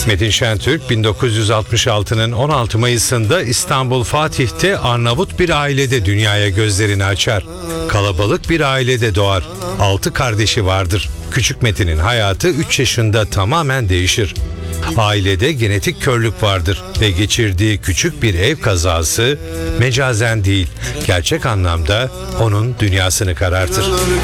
Metin Şentürk 1966'nın 16 Mayıs'ında İstanbul Fatih'te Arnavut bir ailede dünyaya gözlerini açar. Kalabalık bir ailede doğar. 6 kardeşi vardır. Küçük Metin'in hayatı 3 yaşında tamamen değişir. Ailede genetik körlük vardır ve geçirdiği küçük bir ev kazası mecazen değil, gerçek anlamda onun dünyasını karartır.